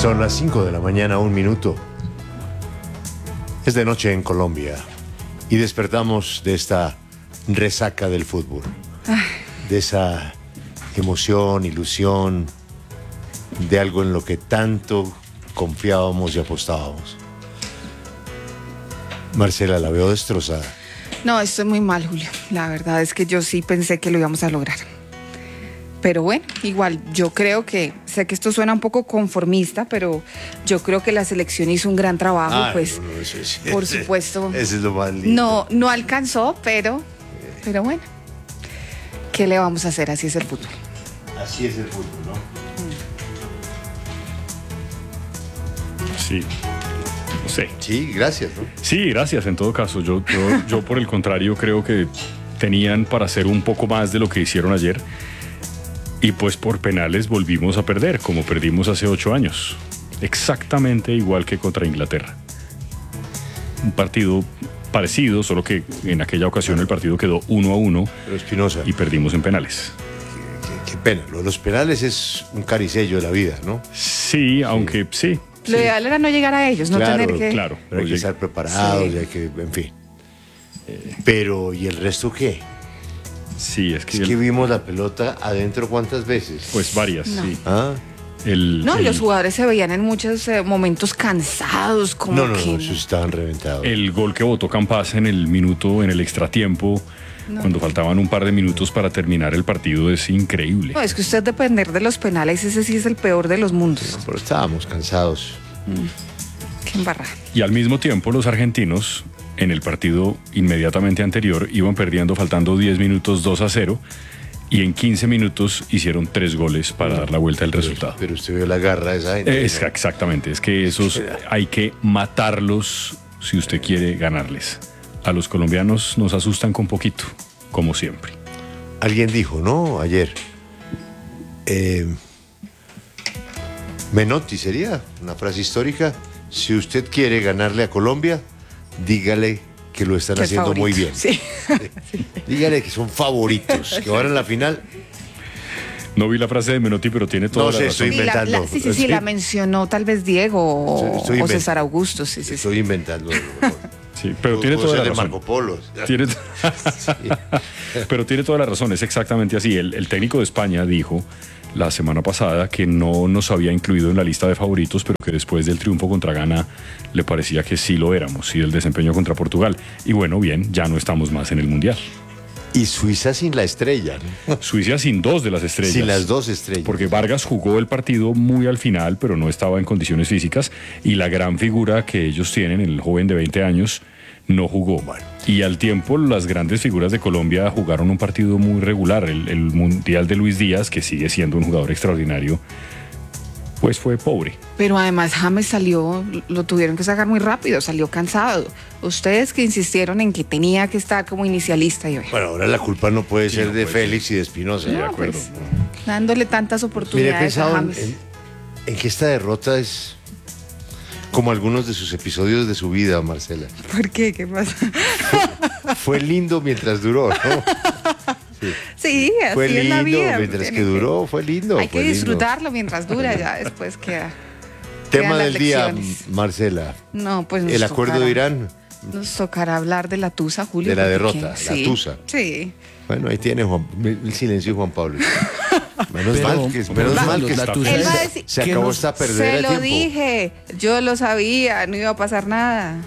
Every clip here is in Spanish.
Son las 5 de la mañana, 1 minuto. Es de noche en Colombia y despertamos de esta resaca del fútbol. De esa emoción, ilusión, de algo en lo que tanto confiábamos y apostábamos. Marcela, la veo destrozada. No, estoy muy mal, Julio. La verdad es que yo sí pensé que lo íbamos a lograr. Pero bueno, igual, yo creo que, sé que esto suena un poco conformista, pero yo creo que la selección hizo un gran trabajo, pues, no, eso es, por supuesto. Ese es lo más lindo. No alcanzó, pero bueno, ¿qué le vamos a hacer? Así es el fútbol. Así es el fútbol, ¿no? Sí. No sé. Sí, gracias, ¿no? Sí, gracias en todo caso. Yo por el contrario creo que tenían para hacer un poco más de lo que hicieron ayer. Y pues por penales volvimos a perder, como perdimos hace 8 años. Exactamente igual que contra Inglaterra. Un partido parecido, solo que en aquella ocasión el partido quedó 1-1. Pero Espinosa, y perdimos en penales. qué pena. Lo de los penales es un caricello de la vida, ¿no? Sí, aunque sí. Lo ideal era no llegar a ellos, no Claro, tener que... Claro. Pero hay que estar preparados, y hay que, en fin. Pero, ¿y el resto qué? Sí, es que... Es que vimos la pelota adentro ¿cuántas veces? Pues varias, No. sí. ¿Ah? Los jugadores se veían en muchos momentos cansados, como No, que... esos estaban reventados. El gol que votó Campas en el extratiempo, cuando faltaban un par de minutos para terminar el partido, es increíble. No, es que usted depender de los penales, ese sí es el peor de los mundos. Pero estábamos cansados. Qué embarrada. Y al mismo tiempo los argentinos, en el partido inmediatamente anterior, iban perdiendo faltando 10 minutos 2-0, y en 15 minutos hicieron 3 goles para dar la vuelta al resultado. Pero usted vio la garra de esa gente. Exactamente, es que esos hay que matarlos si usted quiere ganarles. A los colombianos nos asustan con poquito, como siempre. Alguien dijo, ¿no? Ayer. Menotti sería una frase histórica. Si usted quiere ganarle a Colombia, dígale que lo están Que es haciendo favorito. muy bien. Sí. Dígale que son favoritos, que van a la final. No vi la frase de Menotti, pero tiene toda No la sé, razón. estoy inventando. Sí, la mencionó tal vez Diego Estoy o inventando. César Augusto. Sí. Estoy inventando. Sí, pero tiene Puedo toda la ser de razón. Marco Polo. Tiene- Pero tiene toda la razón, es exactamente así. El técnico de España dijo la semana pasada que no nos había incluido en la lista de favoritos, pero que después del triunfo contra Ghana le parecía que sí lo éramos, y del desempeño contra Portugal. Y bueno, bien, ya no estamos más en el Mundial. Y Suiza sin la estrella, ¿no? Suiza sin 2 de las estrellas. Sin las 2 estrellas. Porque Vargas jugó el partido muy al final, pero no estaba en condiciones físicas, y la gran figura que ellos tienen, el joven de 20 años, no jugó. Y al tiempo las grandes figuras de Colombia jugaron un partido muy regular. El Mundial de Luis Díaz, que sigue siendo un jugador extraordinario, pues fue pobre. Pero además James salió, lo tuvieron que sacar muy rápido, salió cansado. Ustedes que insistieron en que tenía que estar como inicialista. Y Bueno, ahora la culpa no puede ser no de puede Félix y de Espinosa. De acuerdo. pues, dándole tantas Mire, he oportunidades a pensado James. en que esta derrota es como algunos de sus episodios de su vida, Marcela. ¿Por qué? ¿Qué pasa? Fue lindo mientras duró, ¿no? Sí, así Fue es la lindo vida. mientras Tiene que duró, fue lindo. Hay fue que lindo. disfrutarlo mientras dura, ya después queda. Tema quedan las del día, lecciones. Marcela. No, pues El acuerdo de Irán, Nos tocará hablar de la tusa, Julio. de la porque derrota, la sí, tusa. Sí. Bueno, ahí tiene el silencio de Juan Pablo. Menos Pero, mal que la está- tusa Él es- va a decir, se que acabó nos- esta perdera se de lo tiempo. dije, yo lo sabía, no iba a pasar nada.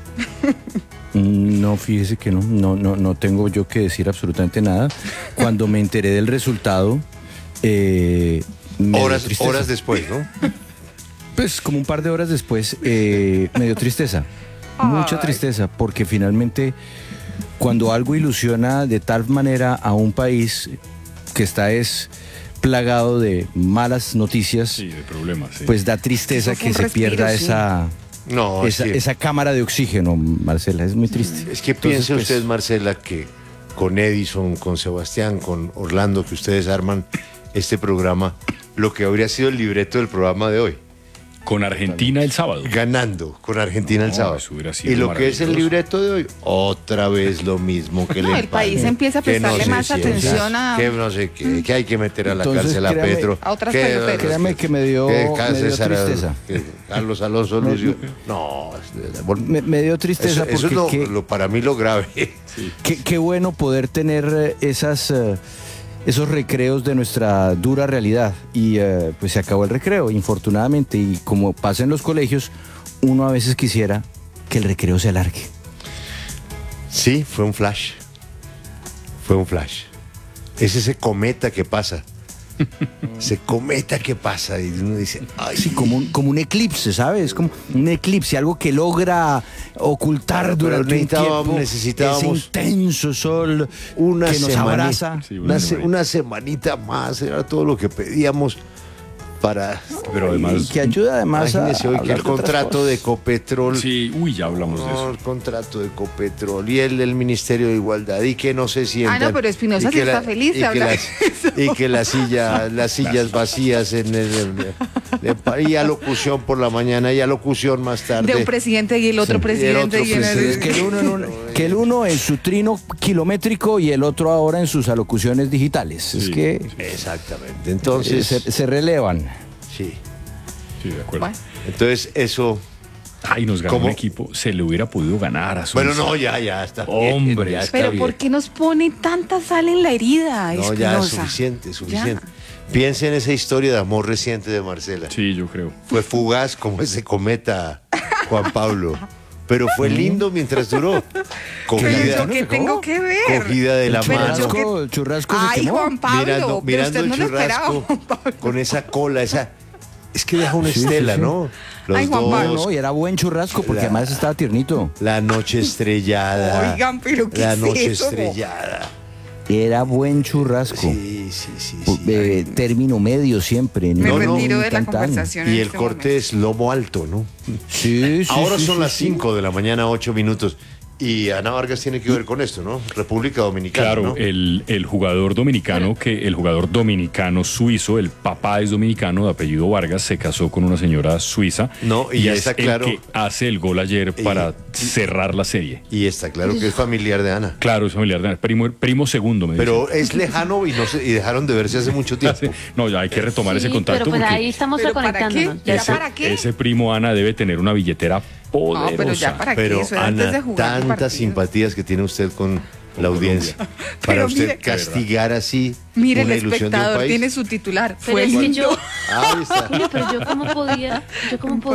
No, fíjese que no tengo yo que decir absolutamente nada. Cuando me enteré del resultado, me dio tristeza. Horas después, ¿no? Pues como un par de horas después, me dio tristeza. Mucha Ay. tristeza, porque finalmente cuando algo ilusiona de tal manera a un país que está plagado de malas noticias, Sí, de problemas. Sí. pues da tristeza Eso fue que un se respiro, pierda sí. No, es que- esa cámara de oxígeno, Marcela, es muy triste. Es que Entonces, piense pues, usted, Marcela, que con Edison, con Sebastián, con Orlando, que ustedes arman este programa, lo que habría sido el libreto del programa de hoy. Con Argentina el sábado. Ganando con Argentina el No, sábado. eso hubiera sido Y lo que es el maravilloso. libreto de hoy, otra vez lo mismo que No, el el país empieza a prestarle más atención a- Que no sé qué, que hay que meter a la Entonces, cárcel a créame, Petro. a otras que- peloteras. Créame que me dio tristeza. que Carlos Alonso Lucio. No, Me dio tristeza eso porque es para mí lo grave. qué bueno poder tener esos recreos de nuestra dura realidad. Y pues se acabó el recreo, infortunadamente. Y como pasa en los colegios, uno a veces quisiera que el recreo se alargue. Sí, fue un flash. Fue un flash. Es ese cometa que pasa. Ese cometa que pasa y uno dice, ay, Sí, como un eclipse, ¿sabes? Como un eclipse, algo que logra ocultar Pero durante un tiempo necesitábamos ese intenso sol una que nos semanita, abraza. Sí, una semanita más, era todo lo que pedíamos para... Pero además, Que ayuda además a Imagínese hoy que hablar el de otras contrato cosas. de Ecopetrol... sí, ya hablamos de No, eso. el contrato de Ecopetrol y el del Ministerio de Igualdad y que no se sientan. no, pero Espinosa y sí que está feliz de hablar de eso. Y que las sillas vacías y alocución por la mañana y alocución más tarde. De un presidente y el otro presidente. otro y el- presidente. Que el uno en su trino kilométrico y el otro ahora en sus alocuciones digitales. Es Sí, que Exactamente. Entonces, se relevan. sí. Sí, de acuerdo. Bueno. Entonces, eso. Ay, nos ganó ¿Cómo? un equipo. Se le hubiera podido ganar a Suiza. Bueno, no, ya está. bien, Hombre, ya está Pero bien. ¿por qué nos pone tanta sal en la herida, No, ya es Espinosa? suficiente. Piensa en esa historia de amor reciente de Marcela. Sí, yo creo. Fue fugaz como ese cometa, Juan Pablo. Pero fue lindo mientras duró. Pero Cogida, yo qué tengo que ver. cogida de la Pero mano. yo qué- El churrasco se Ay, quemó. Juan Pablo, pero mirando usted no el lo esperaba, churrasco Juan Pablo. con esa cola, es que deja una estela, sí. ¿no? Los Ay, Juan dos, Pablo. No, y era buen churrasco porque La- además estaba tiernito. la noche estrellada. Oigan, pero ¿qué la es noche eso? estrellada. Era buen churrasco. Sí. Término medio siempre. Me No, no, retiro de la tan, tan. conversación. Y en el este corte momento. es lomo alto, ¿no? Sí, Ahora sí, son sí, las sí. 5 de la mañana, 8 minutos. Y Ana Vargas tiene que ver con esto, ¿no? República Dominicana, Claro, ¿no? el jugador dominicano, el jugador dominicano suizo, el papá es dominicano de apellido Vargas, se casó con una señora suiza. No, y ya es está el claro. que hace el gol ayer para cerrar la serie. Y está claro que es familiar de Ana. Claro, es familiar de primo segundo, me Pero dicen. es lejano y dejaron de verse hace mucho tiempo. No, ya hay que retomar ese contacto pero pues porque ahí estamos ¿Pero para reconectándonos. qué? Ya ¿Ya está. para qué? ese primo Ana debe tener una billetera poderosa. No, pero ya para qué, Pero eso era antes de Ana, jugar el tantas partido. simpatías que tiene usted con la audiencia. Para Pero usted mire- castigar así Mire, una el ilusión de un espectador país. tiene su titular. Pero Fue es que lindo. yo, Ahí está. Julio, pero yo cómo podía